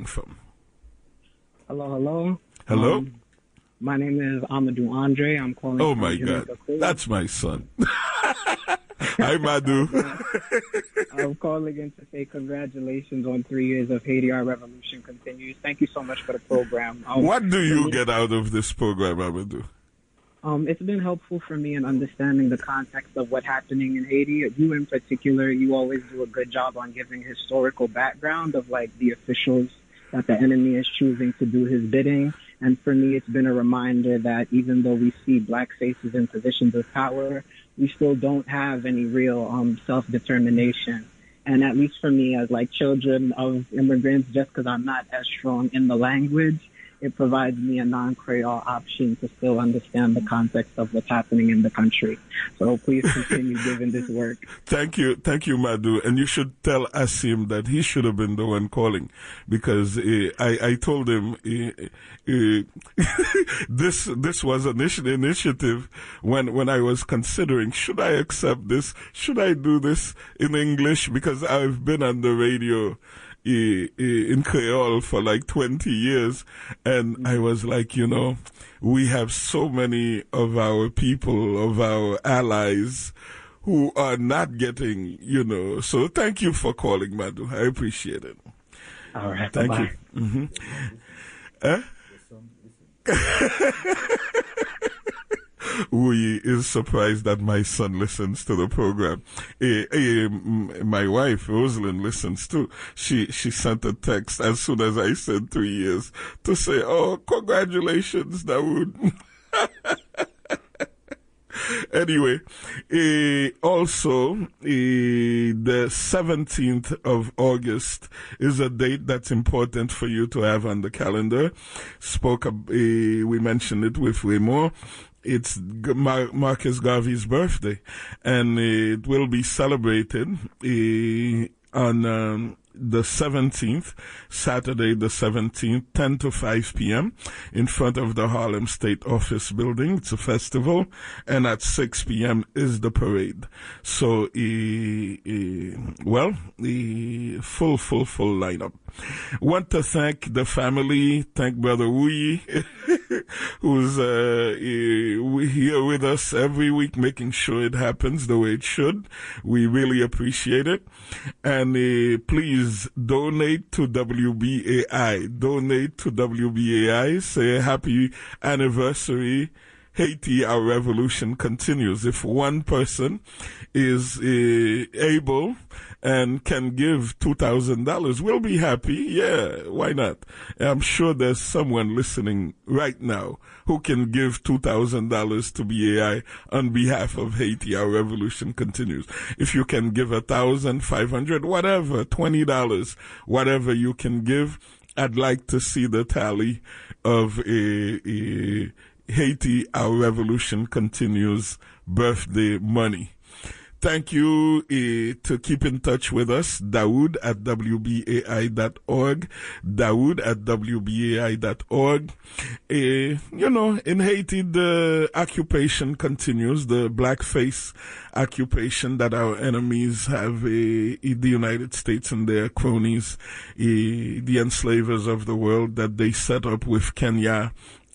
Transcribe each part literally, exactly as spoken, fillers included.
calling from? Hello, hello. Hello? Um, my name is Amadou Andre. I'm calling Oh, from my Jamaica God. City. That's my son. Hi, Madu. I'm calling in to say congratulations on three years of Haiti. Our revolution continues. Thank you so much for the program. Um, what do you me, get out of this program, Amadou? Um, it's been helpful for me in understanding the context of what's happening in Haiti. You in particular, you always do a good job on giving historical background of like the officials that the enemy is choosing to do his bidding. And for me, it's been a reminder that even though we see black faces in positions of power, we still don't have any real um, self-determination. And at least for me, as like children of immigrants, just because I'm not as strong in the language, it provides me a non-Creole option to still understand the context of what's happening in the country. So please continue giving this work. Thank you. Thank you, Madu. And you should tell Asim that he should have been the one calling, because uh, I, I told him uh, uh, this this was an initiative when, when I was considering, should I accept this? Should I do this in English? Because I've been on the radio in Creole for like twenty years, and I was like, you know, we have so many of our people, of our allies, who are not getting, you know. So thank you for calling, Madu. I appreciate it. All right. Thank bye-bye. you. Mm-hmm. Eh? We is surprised that my son listens to the program. Eh, eh, my wife, Rosalind, listens too. She she sent a text as soon as I said three years to say, oh, congratulations, Dawood. Anyway, eh, also, eh, the seventeenth of August is a date that's important for you to have on the calendar. Spoke, uh, we mentioned it with Raymond. It's Mar- Marcus Garvey's birthday, and it will be celebrated uh, on um, the seventeenth, Saturday the seventeenth, ten to five p.m. in front of the Harlem State Office building. It's a festival, and at six p.m. is the parade. So, uh, uh, well, uh, full, full, full lineup. Want to thank the family, thank Brother Wuyi, who's uh, here with us every week, making sure it happens the way it should. We really appreciate it. And uh, please donate to W B A I. Donate to W B A I. Say happy anniversary. Haiti, our revolution continues. If one person is uh, able and can give two thousand dollars, we'll be happy. Yeah, why not? I'm sure there's someone listening right now who can give two thousand dollars to B A I on behalf of Haiti, our revolution continues. If you can give a thousand, five hundred, whatever, twenty dollars, whatever you can give, I'd like to see the tally of a, a Haiti, our revolution continues birthday money. Thank you uh, to keep in touch with us. Dawood at W B A I dot org. Dawood at W B A I dot org. Uh, you know, in Haiti, the occupation continues, the blackface occupation that our enemies have, uh, in the United States and their cronies, uh, the enslavers of the world that they set up with Kenya.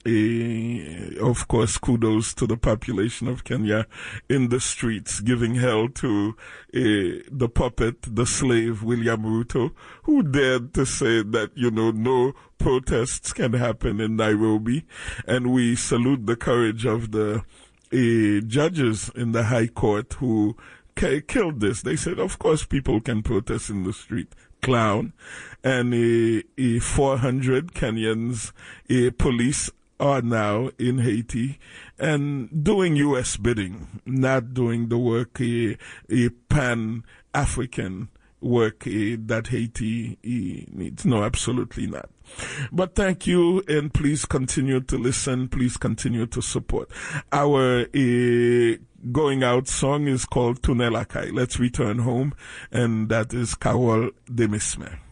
Uh, of course, kudos to the population of Kenya in the streets, giving hell to uh, the puppet, the slave, William Ruto, who dared to say that, you know, no protests can happen in Nairobi. And we salute the courage of the uh, judges in the High Court who k- killed this. They said, of course, people can protest in the street. Clown. And uh, uh, four hundred Kenyans, uh, police, are now in Haiti and doing U S bidding, not doing the work, a, a pan-African work uh, that Haiti uh, needs. No, absolutely not. But thank you, and please continue to listen. Please continue to support. Our uh, going out song is called Tunelakai. Let's return home, and that is Carol Demisme.